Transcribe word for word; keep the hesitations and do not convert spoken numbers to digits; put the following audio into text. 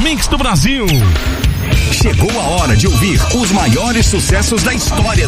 Mix do Brasil. Chegou a hora de ouvir os maiores sucessos da história